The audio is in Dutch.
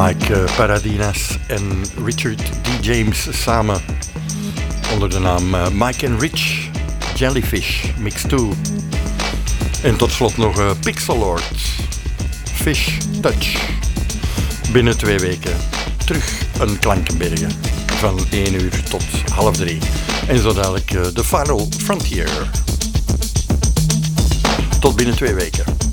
Mike Paradinas en Richard D. James samen onder de naam Mike and Rich Jellyfish Mix 2. En tot slot nog Pixel Lord Fish Touch. Binnen 2 weken terug een Klankenbergen van 1 uur tot 2:30. En zo dadelijk de Final Frontier. Tot binnen 2 weken.